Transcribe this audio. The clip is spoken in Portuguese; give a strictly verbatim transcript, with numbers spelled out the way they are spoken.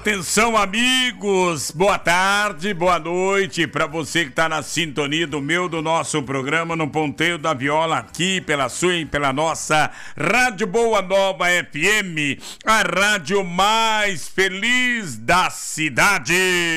Atenção, amigos, boa tarde, boa noite para você que está na sintonia do meu, do nosso programa no Ponteio da Viola, aqui pela sua e pela nossa Rádio Boa Nova F M, a rádio mais feliz da cidade.